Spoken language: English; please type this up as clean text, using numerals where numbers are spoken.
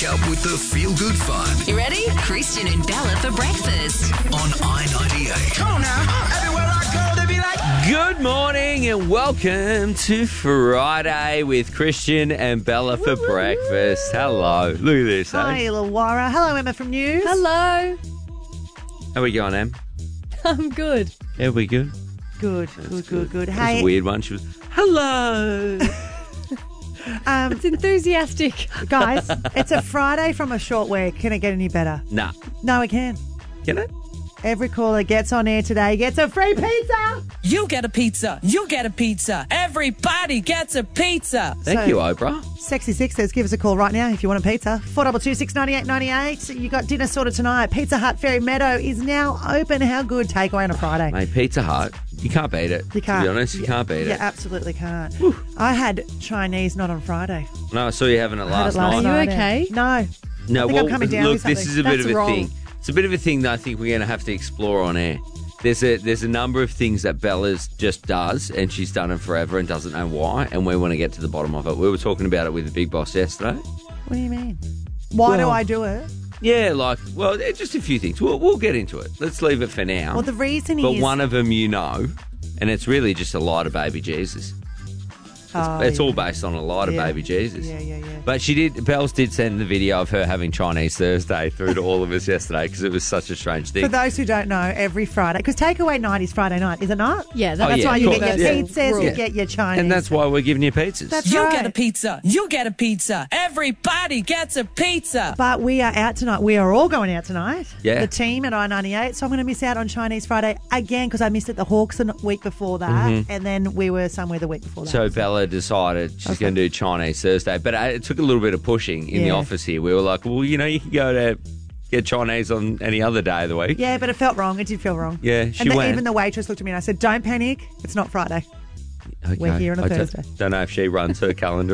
up with the feel-good fun You ready? Christian and Bella for breakfast. on I-98. Come on now. Everywhere I go, they be like, Good morning and welcome to Friday with Christian and Bella for breakfast. Hello. Look at this, eh? Hi, Lawara. Hello, Emma from News. Hello. How we going, Em? I'm good. Yeah, we good? Good. That was Good. That was Hey, a weird one. She was, hello. It's enthusiastic. guys, it's a Friday from a short week. Can it get any better? Nah. No, it can. Can it? Every caller gets on air today gets a free pizza. You get a pizza. You get a pizza. Everybody gets a pizza. Thank So- you, Oprah. Sexy Sixers, give us a call right now if you want a pizza. 422 698 98. You got dinner sorted tonight. Pizza Hut Ferry Meadow is now open. How good takeaway on a Friday? Mate, Pizza Hut, you can't beat it. You can't. To be honest, you can't beat You it. absolutely can't. I had Chinese not on Friday. No, I saw you having it I had last it last night. Are you night. okay? No. No, I think I'm coming down look, with this something. is a bit That's of a wrong. thing. It's a bit of a thing that I think we're going to have to explore on air. There's a number of things that Bella's just does, and she's done it forever and doesn't know why, and we want to get to the bottom of it. We were talking about it with the big boss yesterday. What do you mean? Why do Well- I do it? Yeah, just a few things. We'll get into it. Let's leave it for now. Well, the reason but is... one of them you know, and it's really just a lie to baby Jesus. Oh, It's yeah. all based on a lie to Yeah. baby Jesus. Yeah. But Bells did send the video of her having Chinese Thursday through to all of us yesterday because it was such a strange thing. For those who don't know, every Friday, because takeaway night is Friday night, is it not? Yeah, That's yeah, why of you course. get your Yeah. pizzas, you Rule. get your Chinese. And that's why we're giving you pizzas. That's You right. get a pizza. You get a pizza. Everybody gets a pizza. But we are out tonight. We are all going out tonight. Yeah. The team at I-98. So I'm going to miss out on Chinese Friday again because I missed it the Hawks the week before that. And then we were somewhere the week before that. So Bella decided she's going to do Chinese Thursday. But it took a little bit of pushing in the Yeah. office here. We were like, well, you can go to get Chinese on any other day of the week. Yeah, but it felt wrong. It did feel wrong. Yeah, she went. Even the waitress looked at me and I said, don't panic. It's not Friday. Okay. We're here on a I Thursday. don't know if she runs her calendar